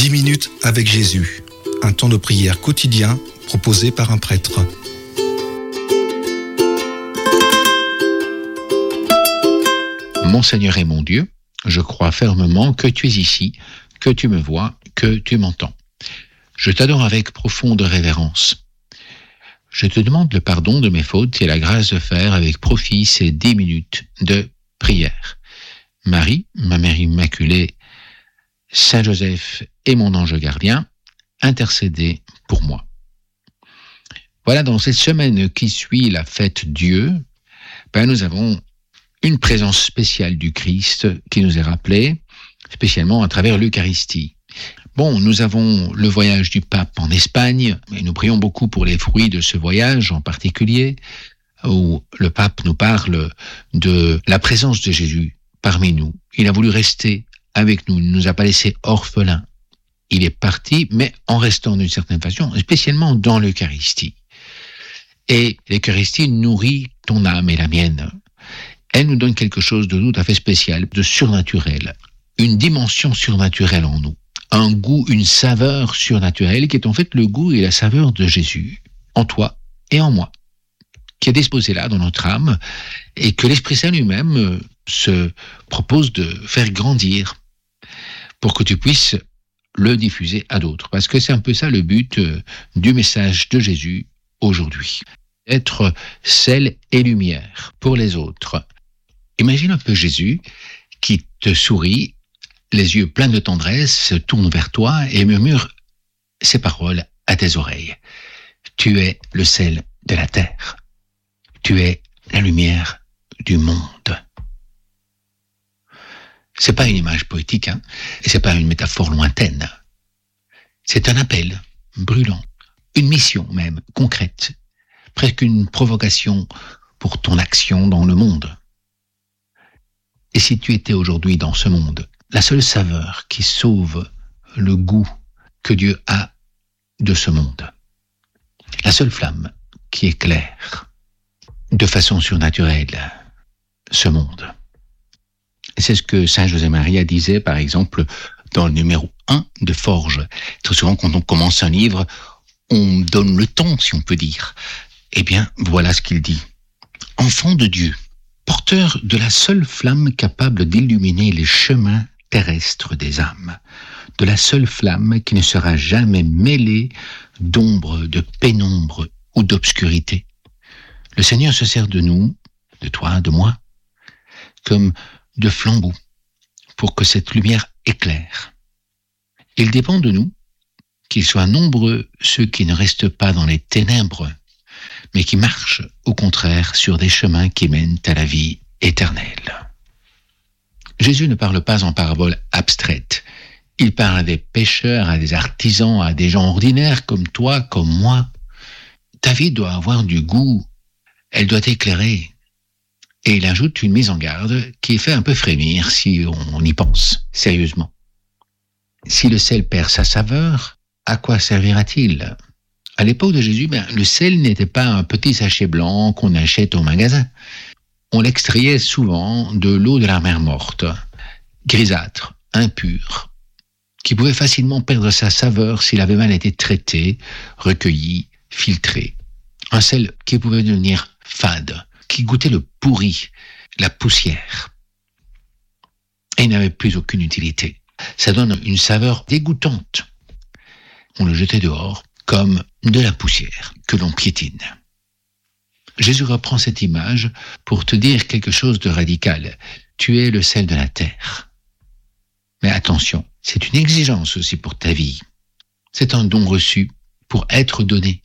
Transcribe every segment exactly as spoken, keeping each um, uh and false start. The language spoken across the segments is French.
dix minutes avec Jésus, un temps de prière quotidien proposé par un prêtre. Mon Seigneur et mon Dieu, je crois fermement que tu es ici, que tu me vois, que tu m'entends. Je t'adore avec profonde révérence. Je te demande le pardon de mes fautes et la grâce de faire avec profit ces dix minutes de prière. Marie, ma Mère Immaculée, Saint Joseph et mon ange gardien, intercédez pour moi. Voilà, dans cette semaine qui suit la fête Dieu, ben nous avons une présence spéciale du Christ qui nous est rappelée, spécialement à travers l'Eucharistie. Bon, nous avons le voyage du pape en Espagne, et nous prions beaucoup pour les fruits de ce voyage en particulier, où le pape nous parle de la présence de Jésus parmi nous. Il a voulu rester avec nous, il ne nous a pas laissés orphelins. Il est parti, mais en restant d'une certaine façon, spécialement dans l'Eucharistie. Et l'Eucharistie nourrit ton âme et la mienne. Elle nous donne quelque chose de tout à fait spécial, de surnaturel, une dimension surnaturelle en nous, un goût, une saveur surnaturelle qui est en fait le goût et la saveur de Jésus, en toi et en moi, qui est disposé là dans notre âme et que l'Esprit Saint lui-même se propose de faire grandir pour que tu puisses le diffuser à d'autres. Parce que c'est un peu ça le but du message de Jésus aujourd'hui. Être sel et lumière pour les autres. Imagine un peu Jésus qui te sourit, les yeux pleins de tendresse, se tourne vers toi et murmure ces paroles à tes oreilles. Tu es le sel de la terre. Tu es la lumière du monde. C'est pas une image poétique, hein, et c'est pas une métaphore lointaine. C'est un appel brûlant, une mission même concrète, presque une provocation pour ton action dans le monde. Et si tu étais aujourd'hui dans ce monde, la seule saveur qui sauve le goût que Dieu a de ce monde, la seule flamme qui éclaire de façon surnaturelle ce monde. C'est ce que Saint José Maria disait, par exemple, dans le numéro un de Forge. Très souvent, quand on commence un livre, on donne le ton, si on peut dire. Eh bien, voilà ce qu'il dit. Enfant de Dieu, porteur de la seule flamme capable d'illuminer les chemins terrestres des âmes, de la seule flamme qui ne sera jamais mêlée d'ombre, de pénombre ou d'obscurité. Le Seigneur se sert de nous, de toi, de moi, comme de flambeaux pour que cette lumière éclaire. Il dépend de nous qu'ils soient nombreux ceux qui ne restent pas dans les ténèbres, mais qui marchent au contraire sur des chemins qui mènent à la vie éternelle. Jésus ne parle pas en paraboles abstraites. Il parle à des pêcheurs, à des artisans, à des gens ordinaires comme toi, comme moi. Ta vie doit avoir du goût, elle doit éclairer. Et il ajoute une mise en garde qui fait un peu frémir si on y pense sérieusement. Si le sel perd sa saveur, à quoi servira-t-il ? À l'époque de Jésus, ben, le sel n'était pas un petit sachet blanc qu'on achète au magasin. On l'extrayait souvent de l'eau de la mer morte, grisâtre, impure, qui pouvait facilement perdre sa saveur s'il avait mal été traité, recueilli, filtré. Un sel qui pouvait devenir fade, qui goûtait le pourri, la poussière. Et il n'avait plus aucune utilité. Ça donne une saveur dégoûtante. On le jetait dehors comme de la poussière que l'on piétine. Jésus reprend cette image pour te dire quelque chose de radical. Tu es le sel de la terre. Mais attention, c'est une exigence aussi pour ta vie. C'est un don reçu pour être donné.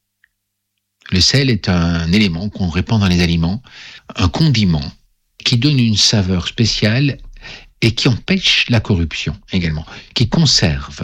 Le sel est un élément qu'on répand dans les aliments, un condiment qui donne une saveur spéciale et qui empêche la corruption également, qui conserve.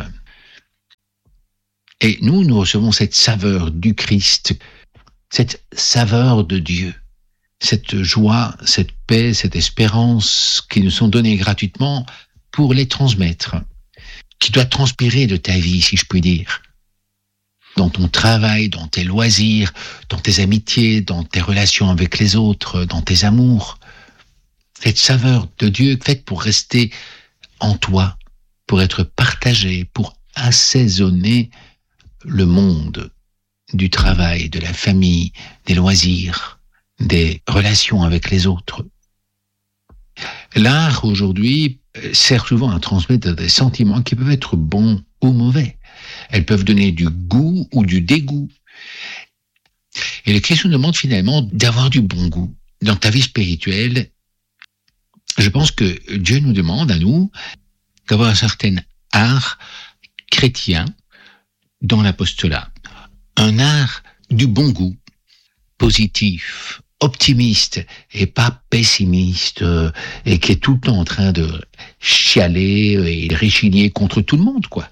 Et nous, nous recevons cette saveur du Christ, cette saveur de Dieu, cette joie, cette paix, cette espérance qui nous sont données gratuitement pour les transmettre, qui doit transpirer de ta vie, si je puis dire. Dans ton travail, dans tes loisirs, dans tes amitiés, dans tes relations avec les autres, dans tes amours. Cette saveur de Dieu faite pour rester en toi, pour être partagée, pour assaisonner le monde du travail, de la famille, des loisirs, des relations avec les autres. L'art, aujourd'hui, sert souvent à transmettre des sentiments qui peuvent être bons ou mauvais. Elles peuvent donner du goût ou du dégoût. Et le Christ nous demande finalement d'avoir du bon goût. Dans ta vie spirituelle, je pense que Dieu nous demande à nous d'avoir un certain art chrétien dans l'apostolat. Un art du bon goût, positif, optimiste et pas pessimiste euh, et qui est tout le temps en train de chialer et de réchigner contre tout le monde, quoi.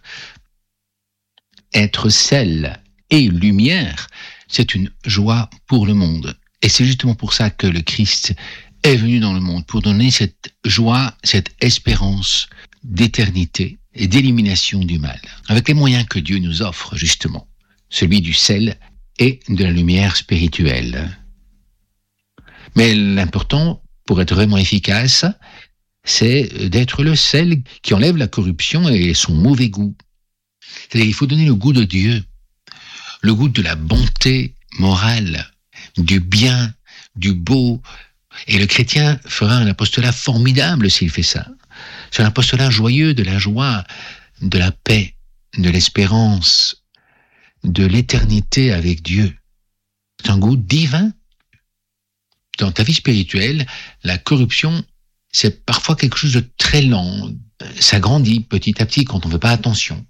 Être sel et lumière, c'est une joie pour le monde. Et c'est justement pour ça que le Christ est venu dans le monde, pour donner cette joie, cette espérance d'éternité et d'élimination du mal, avec les moyens que Dieu nous offre, justement, celui du sel et de la lumière spirituelle. Mais l'important, pour être vraiment efficace, c'est d'être le sel qui enlève la corruption et son mauvais goût. C'est-à-dire, il faut donner le goût de Dieu, le goût de la bonté morale, du bien, du beau. Et le chrétien fera un apostolat formidable s'il fait ça. C'est un apostolat joyeux, de la joie, de la paix, de l'espérance, de l'éternité avec Dieu. C'est un goût divin. Dans ta vie spirituelle, la corruption, c'est parfois quelque chose de très lent. Ça grandit petit à petit quand on ne fait pas attention.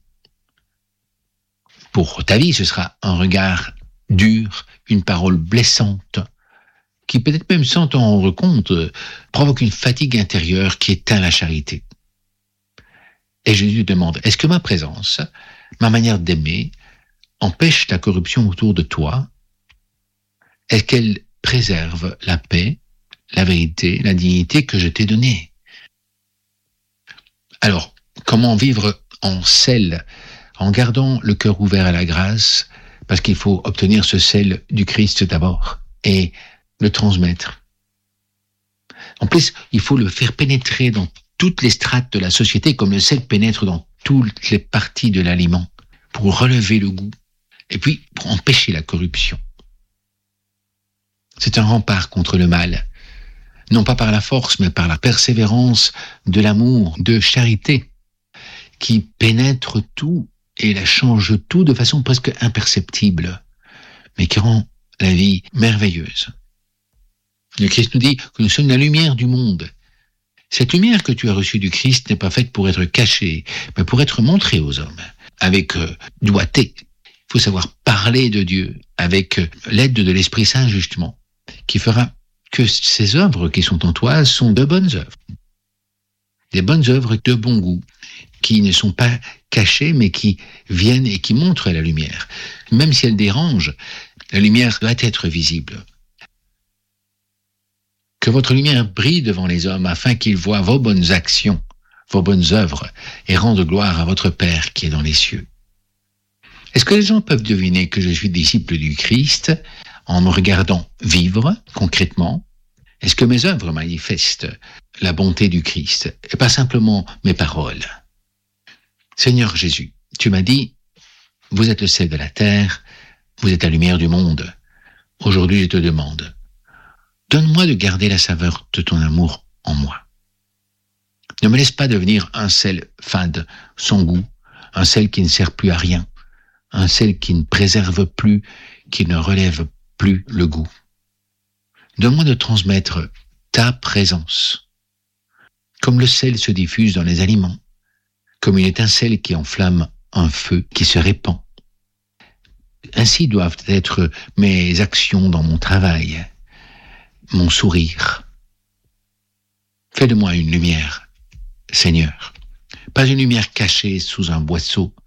Pour ta vie, ce sera un regard dur, une parole blessante, qui peut-être même sans t'en rendre compte, provoque une fatigue intérieure qui éteint la charité. Et Jésus demande, est-ce que ma présence, ma manière d'aimer, empêche ta corruption autour de toi? Est-ce qu'elle préserve la paix, la vérité, la dignité que je t'ai donnée? Alors, comment vivre en sel, en gardant le cœur ouvert à la grâce, parce qu'il faut obtenir ce sel du Christ d'abord, et le transmettre. En plus, il faut le faire pénétrer dans toutes les strates de la société, comme le sel pénètre dans toutes les parties de l'aliment, pour relever le goût, et puis pour empêcher la corruption. C'est un rempart contre le mal, non pas par la force, mais par la persévérance de l'amour, de charité, qui pénètre tout et la change tout de façon presque imperceptible, mais qui rend la vie merveilleuse. Le Christ nous dit que nous sommes la lumière du monde. Cette lumière que tu as reçue du Christ n'est pas faite pour être cachée, mais pour être montrée aux hommes, avec euh, doigté. Il faut savoir parler de Dieu, avec euh, l'aide de l'Esprit Saint, justement, qui fera que ces œuvres qui sont en toi sont de bonnes œuvres. Des bonnes œuvres de bon goût, qui ne sont pas cachées, mais qui viennent et qui montrent la lumière. Même si elle dérange, la lumière doit être visible. Que votre lumière brille devant les hommes, afin qu'ils voient vos bonnes actions, vos bonnes œuvres, et rendent gloire à votre Père qui est dans les cieux. Est-ce que les gens peuvent deviner que je suis disciple du Christ en me regardant vivre concrètement? Est-ce que mes œuvres manifestent la bonté du Christ et pas simplement mes paroles? Seigneur Jésus, tu m'as dit, vous êtes le sel de la terre, vous êtes la lumière du monde. Aujourd'hui, je te demande, donne-moi de garder la saveur de ton amour en moi. Ne me laisse pas devenir un sel fade, sans goût, un sel qui ne sert plus à rien, un sel qui ne préserve plus, qui ne relève plus le goût. Donne-moi de transmettre ta présence, comme le sel se diffuse dans les aliments, comme une étincelle qui enflamme un feu qui se répand. Ainsi doivent être mes actions dans mon travail, mon sourire. Fais de moi une lumière, Seigneur, pas une lumière cachée sous un boisseau,